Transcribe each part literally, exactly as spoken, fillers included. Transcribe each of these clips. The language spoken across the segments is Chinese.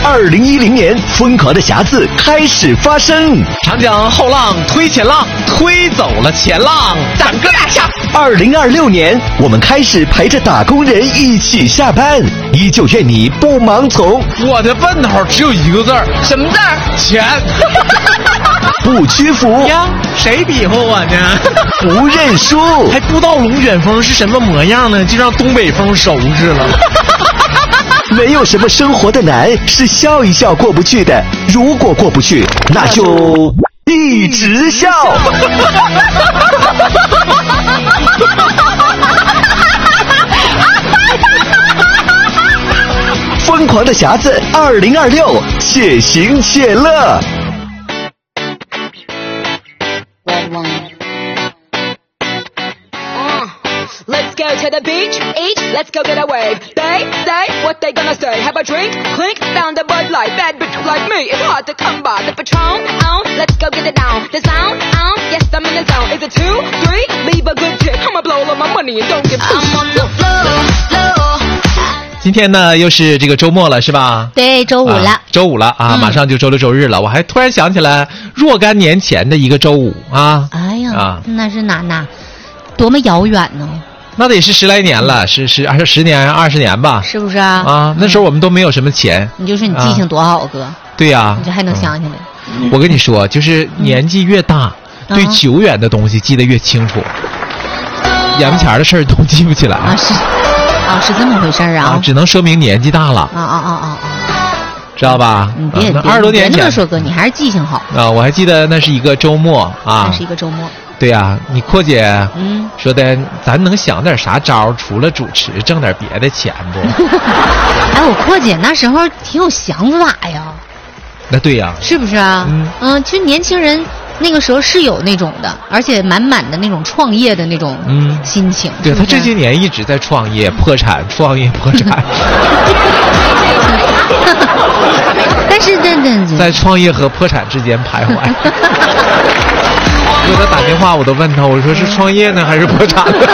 二零一零年，疯狂的匣子开始发生。 长江后浪推前浪，推走了前浪，咱哥俩下。 二零二六年，我们开始陪着打工人一起下班，依旧愿你不盲从。 我的奔头只有一个字儿， 什么字儿？ 钱。 不屈服呀，谁比划我呢？ 不认输， 还不知道龙卷风是什么模样呢，就让东北风收拾了。 没有什么生活的难是笑一笑过不去的，如果过不去，那就一直笑。疯狂的匣子二零二六，且行且乐。 Let's go to the beach, each, let's go get a wave. They say what they gonna say. Have a drink, clink, found a Bud Light. Bad bitch like me, it's hard to come by. The Patron, on, let's go get it down. The sound, on, yes, I'm in the zone. Is it two, three? Leave a good tip. I'ma blow all my money and don't give a I'm on the floor, floor. 今天呢，又是这个周末了，是吧？ 对，周五了， 啊、周五了啊、嗯，马上就周六周日了。我还突然想起来若干年前的一个周五啊！ 哎呀， 啊， 那是哪哪，多么遥远呢？ 那得是十来年了，十十二十年二十年吧？ 是不是啊？ 啊，那时候我们都没有什么钱。 你就说你记性多好，哥。 对呀， 你这还能想起来。 嗯、我跟你说，就是年纪越大，嗯、对久远的东西记得越清楚，嗯、眼前的事儿都记不起来啊。是啊，是这么回事啊, 啊，只能说明年纪大了。 啊啊啊啊啊！ 知道吧？ 你别别二十多年前， 别那么说，哥，你还是记性好啊！我还记得那是一个周末啊， 那是一个周末。 对呀、啊，你阔姐嗯说的，咱能想点啥招？除了主持，挣点别的钱不？ 哎，我阔姐那时候挺有想法呀。 那对呀、啊， 是不是啊？ 嗯嗯，其实年轻人那个时候是有那种的，而且满满的那种创业的那种嗯心情。 对是是他这些年一直在创业、破产、创业、破产。 但是真的在创业和破产之间徘徊。给他打电话，我都问他，我说是创业呢还是破产呢？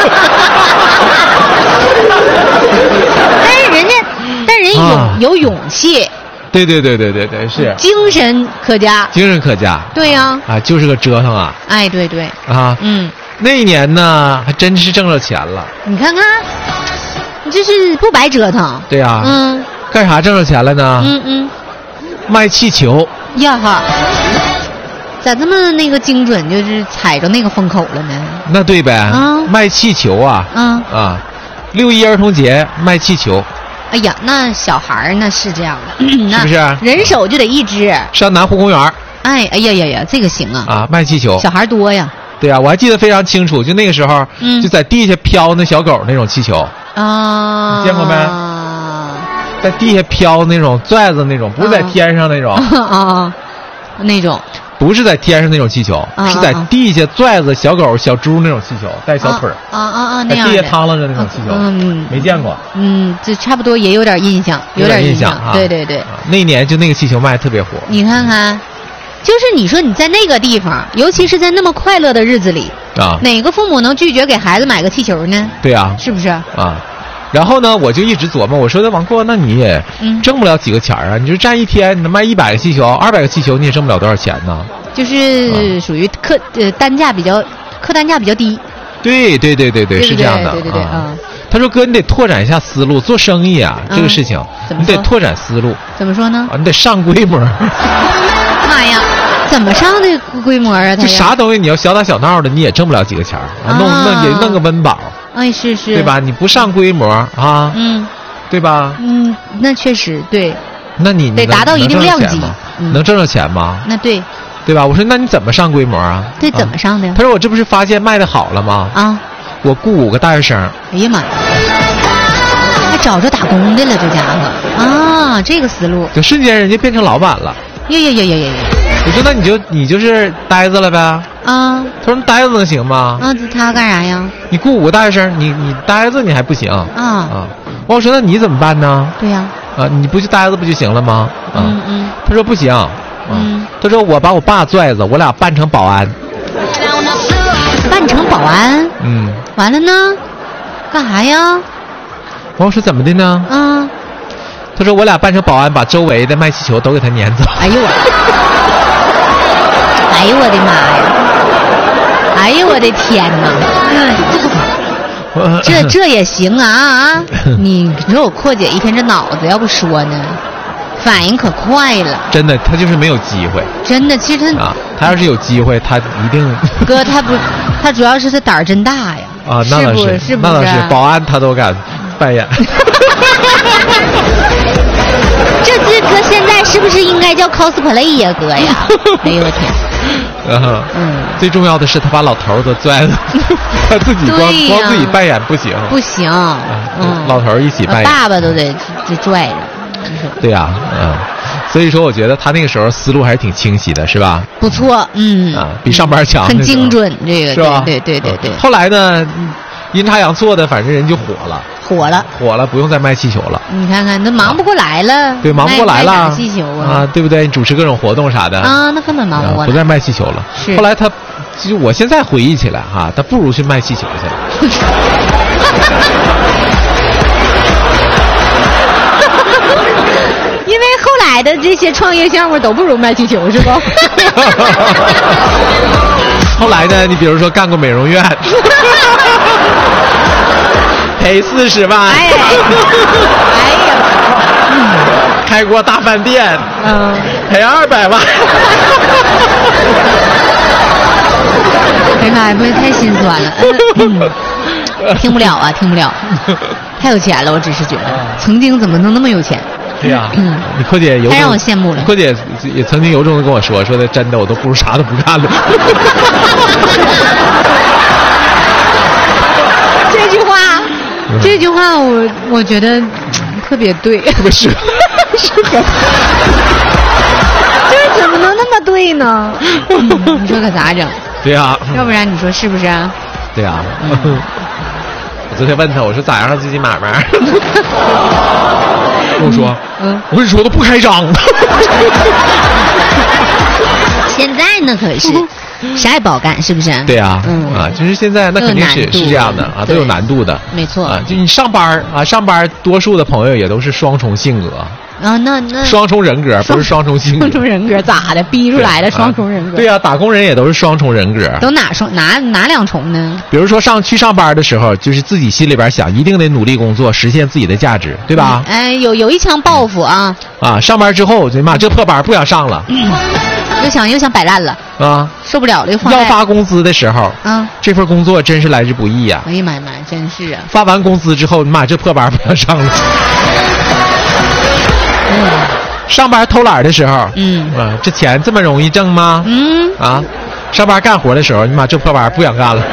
但是人家，但人有、啊、有勇气。 对对对对对对，是精神可嘉， 精神可嘉。 对呀、 啊，啊，就是个折腾啊。 哎，对对。 啊， 嗯， 那一年呢，还真是挣着钱了。 你看看，你这是不白折腾。 对呀、啊。 嗯。 干啥挣着钱了呢？ 嗯嗯。 卖气球。 呀哈。咋这么那个精准，就是踩着那个风口了呢？ 那对呗。 啊。 卖气球啊。 嗯。 啊，六一儿童节卖气球。 哎呀，那小孩那是这样的， 是不是？ 人手就得一只。 上南湖公园。 哎，哎呀呀呀，这个行啊！ 啊，卖气球， 小孩多呀。 对呀、啊，我还记得非常清楚，就那个时候， 嗯， 就在地下飘那小狗那种气球。 啊。 你见过没？在地下飘那种拽子那种，不是在天上那种。 啊啊，那种。 不是在天上那种气球， 啊、 是在地下拽着小狗、小猪那种气球，带小腿儿啊啊啊，那样在地下趟啷着那种气球， 嗯， 没见过。 嗯，这差不多也有点印象， 有点印象啊。对对对， 啊、那一年就那个气球卖特别火。 你看看，就是你说你在那个地方，尤其是在那么快乐的日子里啊， 哪个父母能拒绝给孩子买个气球呢？ 对啊， 是不是啊？ 然后呢，我就一直琢磨，我说的王阔，那你也挣不了几个钱啊？你就站一天，你能卖一百个气球、二百个气球，你也挣不了多少钱呢？ 就是属于客呃单价比较客单价比较低。 对对对对对， 是这样的。 对对对啊。 他说：“哥，你得拓展一下思路，做生意啊，这个事情你得拓展思路。 怎么说呢？ 啊，你得上规模。 妈呀！”怎么上的规模啊？ 这啥东西你要小打小闹的，你也挣不了几个钱啊！弄弄也弄个温饱， 哎，是是， 对吧？你不上规模啊， 嗯， 对吧？ 嗯，那确实对。 那你得达到一定量级， 能挣着钱吗？ 那对， 对吧？我说那你怎么上规模啊？ 对，怎么上的？ 他说我这不是发现卖的好了吗？ 啊， 我雇五个大学生。 哎呀妈呀！还找着打工的了，这家伙啊，这个思路， 就瞬间人家变成老板了。 呀呀呀呀呀呀！ 我说那你就你就是呆子了呗？ 啊， 他说呆子能行吗？ 啊，他干啥呀？ 你雇五个大学生，你你呆子你还不行啊啊！我说那你怎么办呢？ 对呀， 啊，你不就呆子不就行了吗？啊、 嗯嗯。 他说不行， 嗯， 他说我把我爸拽着，我俩扮成保安。 扮成保安？ 嗯。 完了呢？干啥呀？ 我说怎么的呢？ 啊。 他说我俩扮成保安，把周围的卖气球都给他撵走。 哎呦我，哎呦我的妈呀！哎呦我的天哪！这这也行啊啊！你说我阔姐一天这脑子，要不说呢，反应可快了。 真的，他就是没有机会。 真的，其实他啊，他要是有机会，他一定。 哥，他不，他主要是他胆儿真大呀。 啊，那倒是，是不是？ 那倒是，保安他都敢扮演。 这这哥现在是不是应该叫 cosplay 呀，哥呀？哎呦我天！ 嗯嗯，最重要的是他把老头都拽了，他自己光光自己扮演不行， 不行， 嗯，老头一起扮演， 爸爸都得得拽着。 对呀，嗯，所以说我觉得他那个时候思路还是挺清晰的，是吧？ 不错，嗯， 啊，比上班强， 很精准，这个是吧？ 对对对对。 后来呢，阴差阳错的，反正人就火了。 火了， 火了，不用再卖气球了。 你看看，都忙不过来了。 对，忙不过来了。 气球啊， 啊，对不对？你主持各种活动啥的啊，那根本忙不过来。 不再卖气球了。 是。 后来他，其实我现在回忆起来哈，他不如去卖气球去了。 因为后来的这些创业项目都不如卖气球，是不？ 后来呢？你比如说干过美容院。赔四十万， 哎呀，哎呀， 嗯，开过大饭店，嗯，赔二百万。 哎妈呀，不是太心酸了，嗯，听不了啊，听不了，太有钱了，我只是觉得，曾经怎么能那么有钱？ 对呀、啊，嗯，你阔姐有太让我羡慕了。 阔姐也曾经由衷的跟我说，说的真的，我都不如啥都不干了。 这句话。这句话我我觉得特别对， 特别适合，适合。 这怎么能那么对呢？嗯、你说可咋整？ 对呀、啊， 要不然你说是不是啊？ 对呀、啊。嗯、我昨天问他，我说咋样最近买卖？跟我说，嗯，我跟你说都不开张。 现在呢可是。啥也不好干，是不是？ 对啊，嗯啊，就是现在那肯定是是这样的啊，都有难度的， 没错啊。就你上班啊，上班多数的朋友也都是双重性格啊，那那双重人格不是双重性格， 双重人格咋的？逼出来的双重人格？ 对呀、啊，打工人也都是双重人格， 都哪双哪哪两重呢？ 比如说上去上班的时候，就是自己心里边想，一定得努力工作，实现自己的价值，对吧？ 嗯、哎，有有一腔抱负啊！ 啊，上班之后，我妈这破班不想上了。嗯又想又想摆烂了啊， 受不了了， 要发工资的时候， 啊， 这份工作真是来之不易呀、啊！ 哎呀妈呀妈呀，真是啊！ 发完工资之后，妈这破班不想上了。嗯，上班偷懒的时候，嗯啊，这钱这么容易挣吗？嗯啊，上班干活的时候，你妈这破班不想干了。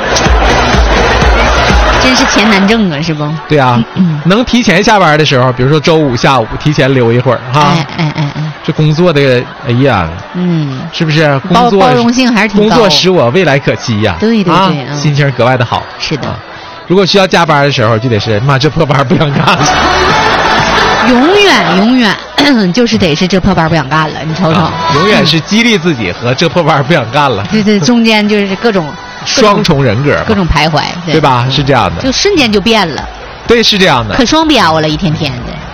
真是钱难挣啊，是不？ 对啊，嗯、能提前下班的时候，比如说周五下午提前溜一会儿哈。 哎哎哎哎， 这工作的，哎呀，嗯，是不是？工作包容性还是挺高。 工作使我未来可期呀。 对对对， 啊嗯、 心情格外的好。 是的、啊， 如果需要加班的时候，就得是妈这破班不想干了。 永远永远就是得是这破班不想干了，你瞅瞅、 啊。永远是激励自己和这破班不想干了。 对对，中间就是各种。 双重人格， 各种徘徊， 对, 对吧？是这样的， 就瞬间就变了。 对，是这样的， 可双标了，一天天的。